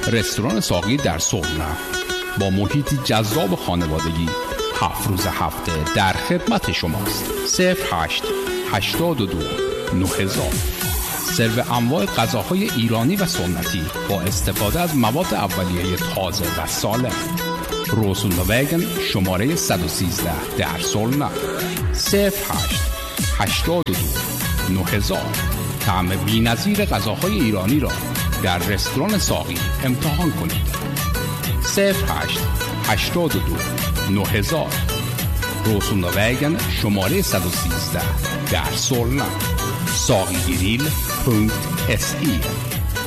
رستوران ساقی در سرنا با محیطی جذاب خانوادگی 7 روز هفته در خدمت شماست. 0882 9000. سرو انواع غذاهای ایرانی و سنتی با استفاده از مواد اولیه تازه و سالم. روسندووگن شماره 113 در سولنا. 0882 9000. طعم بی‌نظیر غذاهای ایرانی را در رستوران ساقی امتحان کنید. 0882 9000. روسندووگن شماره 113 در سولنا. sagigril.se